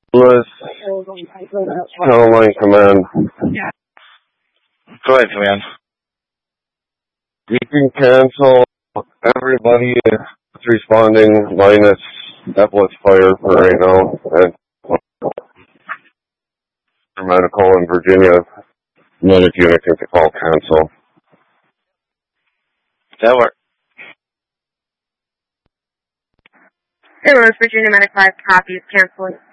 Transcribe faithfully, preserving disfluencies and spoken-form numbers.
Lewis, Caroline Command. Go ahead, Command. You can cancel everybody that's responding minus Evelyn's Fire for right now. And medical in Virginia, medic unit can call cancel. That work. Hey, Louis, Virginia Medic five copies canceling.